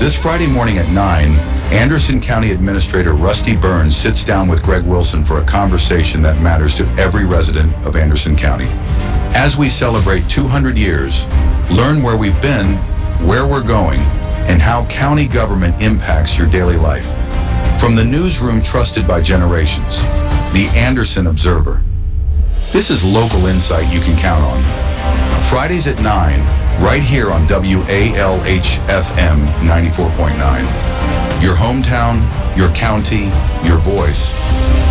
This Friday morning at 9, Anderson County Administrator Rusty Burns sits down with Greg Wilson for a conversation that matters to every resident of Anderson County. As we celebrate 200 years, learn where we've been, where we're going, and how county government impacts your daily life. From the newsroom trusted by generations, the Anderson Observer. This is local insight you can count on. Fridays at 9, right here on WALH-FM 94.9. Your hometown, your county, your voice.